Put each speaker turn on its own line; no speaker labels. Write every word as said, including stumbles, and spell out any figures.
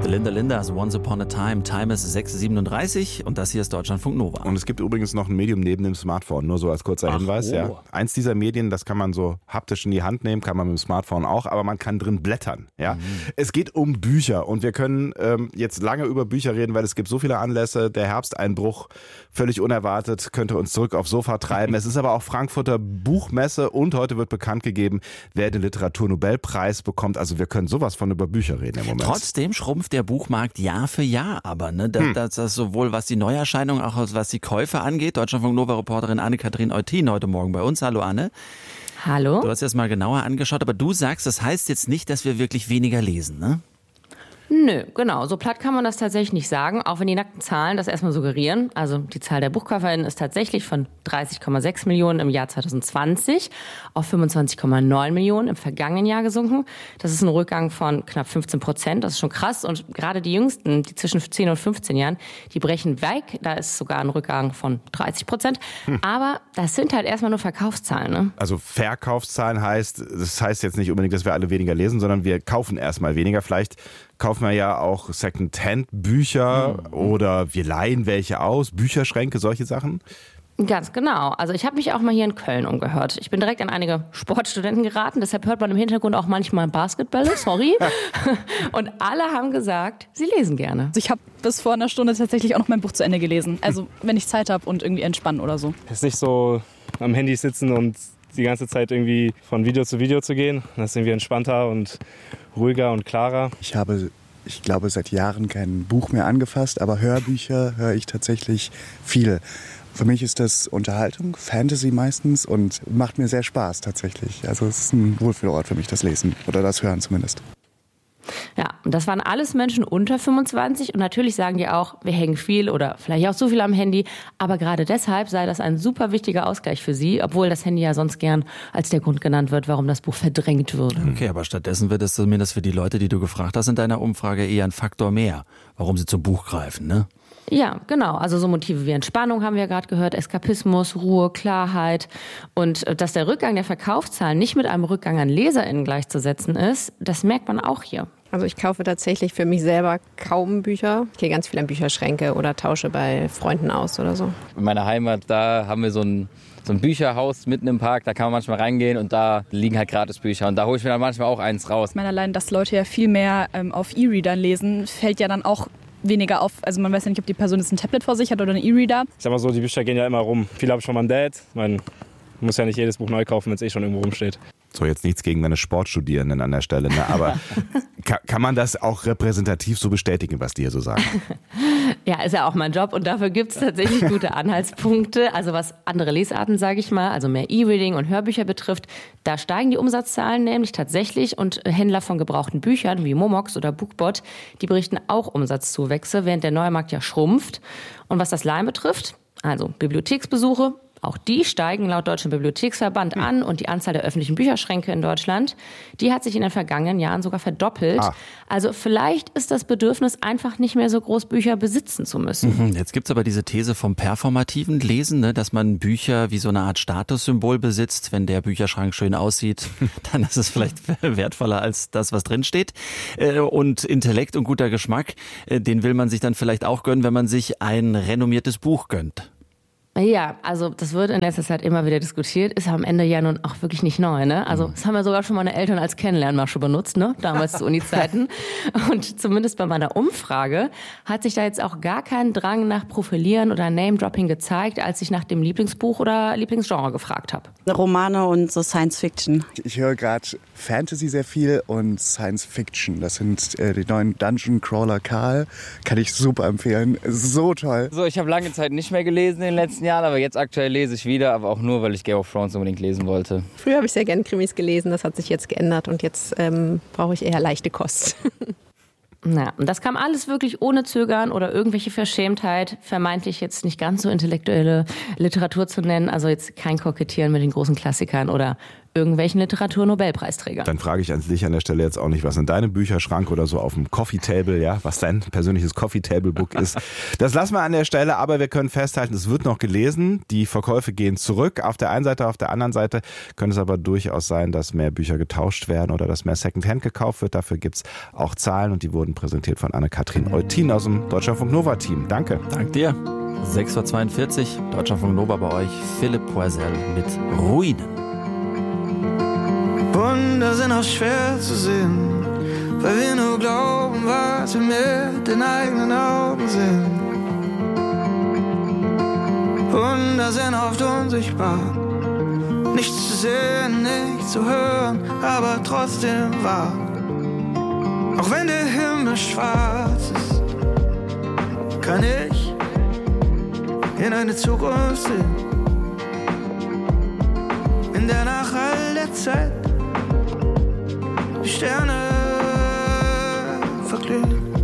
Linda Lindas Once Upon a Time. Time ist sechs Uhr siebenunddreißig und das hier ist Deutschlandfunk Nova.
Und es gibt übrigens noch ein Medium neben dem Smartphone, nur so als kurzer
Ach,
Hinweis.
oh.
Ja. Eins dieser Medien, das kann man so haptisch in die Hand nehmen, kann man mit dem Smartphone auch, aber man kann drin blättern. Ja. Mhm. Es geht um Bücher und wir können ähm, jetzt lange über Bücher reden, weil es gibt so viele Anlässe. Der Herbsteinbruch, völlig unerwartet, könnte uns zurück aufs Sofa treiben. Es ist aber auch Frankfurter Buchmesse und heute wird bekannt gegeben, wer den Literaturnobelpreis bekommt. Also wir können sowas von über Bücher reden im Moment.
Trotzdem schrumpft der Buchmarkt Jahr für Jahr aber. Ne? Das, hm. das, das sowohl was die Neuerscheinungen, auch was die Käufe angeht. Deutschlandfunk Nova-Reporterin Anne-Kathrin Eutin heute Morgen bei uns. Hallo Anne.
Hallo.
Du hast das mal genauer angeschaut, aber du sagst, das heißt jetzt nicht, dass wir wirklich weniger lesen, ne?
Nö, genau. So platt kann man das tatsächlich nicht sagen, auch wenn die nackten Zahlen das erstmal suggerieren. Also die Zahl der BuchkäuferInnen ist tatsächlich von dreißig Komma sechs Millionen im Jahr zwanzig zwanzig auf fünfundzwanzig Komma neun Millionen im vergangenen Jahr gesunken. Das ist ein Rückgang von knapp fünfzehn Prozent. Das ist schon krass. Und gerade die Jüngsten, die zwischen zehn und fünfzehn Jahren, die brechen weg. Da ist sogar ein Rückgang von dreißig Prozent. Hm. Aber das sind halt erstmal nur Verkaufszahlen. Ne?
Also Verkaufszahlen heißt, das heißt jetzt nicht unbedingt, dass wir alle weniger lesen, sondern wir kaufen erstmal weniger. Vielleicht kaufen wir ja auch Second-Hand-Bücher mhm. oder wir leihen welche aus, Bücherschränke, solche Sachen.
Ganz genau. Also ich habe mich auch mal hier in Köln umgehört. Ich bin direkt an einige Sportstudenten geraten, deshalb hört man im Hintergrund auch manchmal Basketbälle, sorry. Und alle haben gesagt, sie lesen gerne.
Also ich habe bis vor einer Stunde tatsächlich auch noch mein Buch zu Ende gelesen. Also wenn ich Zeit habe und irgendwie entspannen oder so.
Es ist nicht so am Handy sitzen und die ganze Zeit irgendwie von Video zu Video zu gehen. Das ist irgendwie entspannter und ruhiger und klarer.
Ich habe, ich glaube, seit Jahren kein Buch mehr angefasst, aber Hörbücher höre ich tatsächlich viel. Für mich ist das Unterhaltung, Fantasy meistens und macht mir sehr Spaß tatsächlich. Also es ist ein Wohlfühlort für mich, das Lesen oder das Hören zumindest.
Ja, und das waren alles Menschen unter fünfundzwanzig und natürlich sagen die auch, wir hängen viel oder vielleicht auch zu viel am Handy, aber gerade deshalb sei das ein super wichtiger Ausgleich für sie, obwohl das Handy ja sonst gern als der Grund genannt wird, warum das Buch verdrängt würde.
Okay, aber stattdessen wird es zumindest für die Leute, die du gefragt hast in deiner Umfrage, eher ein Faktor mehr, warum sie zum Buch greifen, ne?
Ja, genau. Also so Motive wie Entspannung haben wir ja gerade gehört, Eskapismus, Ruhe, Klarheit. Und dass der Rückgang der Verkaufszahlen nicht mit einem Rückgang an LeserInnen gleichzusetzen ist, das merkt man auch hier.
Also ich kaufe tatsächlich für mich selber kaum Bücher. Ich gehe ganz viel an Bücherschränke oder tausche bei Freunden aus oder so.
In meiner Heimat, da haben wir so ein, so ein Bücherhaus mitten im Park. Da kann man manchmal reingehen und da liegen halt gratis Bücher. Und da hole ich mir dann manchmal auch eins raus.
Ich meine, allein, dass Leute ja viel mehr ähm, auf E-Readern lesen, fällt ja dann auch weniger auf. Also man weiß ja nicht, ob die Person jetzt ein Tablet vor sich hat oder einen E-Reader.
Ich sag mal so, die Bücher gehen ja immer rum. Viele habe ich von meinem Dad. Man muss ja nicht jedes Buch neu kaufen, wenn es eh schon irgendwo rumsteht.
So, jetzt nichts gegen deine Sportstudierenden an der Stelle, ne? Aber kann, kann man das auch repräsentativ so bestätigen, was die hier so sagen?
Ja, ist ja auch mein Job und dafür gibt es tatsächlich gute Anhaltspunkte. Also was andere Lesarten, sage ich mal, also mehr E-Reading und Hörbücher betrifft, da steigen die Umsatzzahlen nämlich tatsächlich und Händler von gebrauchten Büchern wie Momox oder Bookbot, die berichten auch Umsatzzuwächse, während der neue Markt ja schrumpft. Und was das Leihen betrifft, also Bibliotheksbesuche, auch die steigen laut Deutschem Bibliotheksverband an und die Anzahl der öffentlichen Bücherschränke in Deutschland, die hat sich in den vergangenen Jahren sogar verdoppelt. Ah. Also vielleicht ist das Bedürfnis einfach nicht mehr so groß, Bücher besitzen zu müssen.
Jetzt gibt's aber diese These vom performativen Lesen, ne, dass man Bücher wie so eine Art Statussymbol besitzt. Wenn der Bücherschrank schön aussieht, dann ist es vielleicht wertvoller als das, was drinsteht. Und Intellekt und guter Geschmack, den will man sich dann vielleicht auch gönnen, wenn man sich ein renommiertes Buch gönnt.
Ja, also das wird in letzter Zeit immer wieder diskutiert, ist am Ende ja nun auch wirklich nicht neu, ne? Also das haben ja sogar schon meine Eltern als Kennenlernmasche benutzt, ne? Damals zu Uni-Zeiten. Und zumindest bei meiner Umfrage hat sich da jetzt auch gar kein Drang nach Profilieren oder Name-Dropping gezeigt, als ich nach dem Lieblingsbuch oder Lieblingsgenre gefragt habe.
Romane und so Science-Fiction.
Ich höre gerade Fantasy sehr viel und Science-Fiction. Das sind äh, die neuen Dungeon Crawler Karl. Kann ich super empfehlen. So toll.
So, ich habe lange Zeit nicht mehr gelesen in den letzten Jahren, aber jetzt aktuell lese ich wieder, aber auch nur, weil ich Game of Thrones unbedingt lesen wollte.
Früher habe ich sehr gerne Krimis gelesen, das hat sich jetzt geändert und jetzt ähm, brauche ich eher leichte Kost.
Na, und das kam alles wirklich ohne Zögern oder irgendwelche Verschämtheit, vermeintlich jetzt nicht ganz so intellektuelle Literatur zu nennen, also jetzt kein Kokettieren mit den großen Klassikern oder irgendwelchen Literaturnobelpreisträgern.
Dann frage ich an dich an der Stelle jetzt auch nicht, was in deinem Bücherschrank oder so auf dem Coffee Table, ja, was dein persönliches Coffee Table Book ist. Das lassen wir an der Stelle, aber wir können festhalten, es wird noch gelesen. Die Verkäufe gehen zurück auf der einen Seite, auf der anderen Seite könnte es aber durchaus sein, dass mehr Bücher getauscht werden oder dass mehr Secondhand gekauft wird. Dafür gibt es auch Zahlen und die wurden präsentiert von Anne-Kathrin Eutin aus dem Deutschlandfunk Nova Team. Danke.
Dank dir. sechs Uhr zweiundvierzig, Deutschlandfunk Nova bei euch, Philipp Poisel mit Ruinen.
Wunder sind auch schwer zu sehen, weil wir nur glauben, was wir mit den eigenen Augen sehen. Wunder sind oft unsichtbar, nichts zu sehen, nichts zu hören, aber trotzdem wahr. Auch wenn der Himmel schwarz ist, kann ich in eine Zukunft sehen, in der nach all der Zeit die Sterne verglühen.